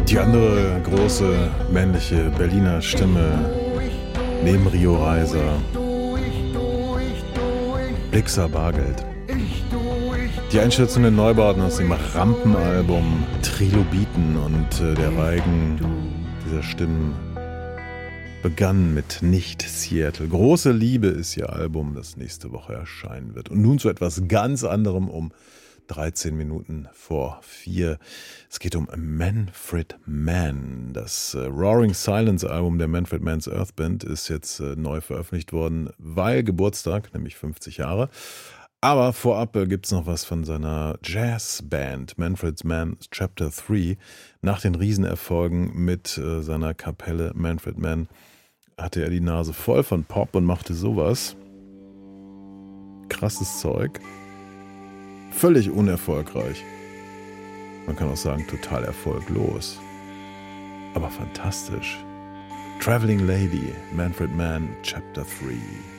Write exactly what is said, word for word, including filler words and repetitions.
Die andere große männliche Berliner Stimme neben Rio Reiser, Blixa Bargeld. Die einschätzenden Neubauten aus dem Rampenalbum Trilobiten und äh, der Reigen dieser Stimmen begann mit Nicht Seattle. Große Liebe ist ihr Album, das nächste Woche erscheinen wird. Und nun zu etwas ganz anderem um dreizehn Minuten vor vier. Es geht um Manfred Mann. Das äh, Roaring Silence Album der Manfred Mann's Earth Band ist jetzt äh, neu veröffentlicht worden, weil Geburtstag, nämlich fünfzig Jahre. Aber vorab äh, gibt es noch was von seiner Jazzband Manfred Mann Chapter drei. Nach den Riesenerfolgen mit äh, seiner Kapelle Manfred Mann hatte er die Nase voll von Pop und machte sowas. Krasses Zeug. Völlig unerfolgreich. Man kann auch sagen, total erfolglos. Aber fantastisch. Traveling Lady, Manfred Mann, Chapter drei.